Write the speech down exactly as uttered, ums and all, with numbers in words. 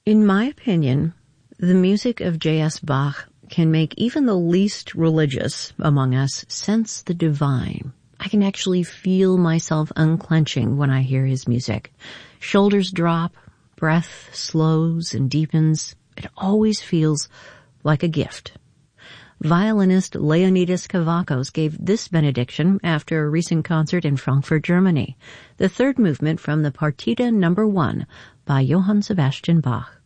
In my opinion, the music of J S. Bach can make even the least religious among us sense the divine. I can actually feel myself unclenching when I hear his music. Shoulders drop, breath slows and deepens. It always feels like a gift. Violinist Leonidas Kavakos gave this benediction after a recent concert in Frankfurt, Germany. The third movement from the Partita number one by Johann Sebastian Bach.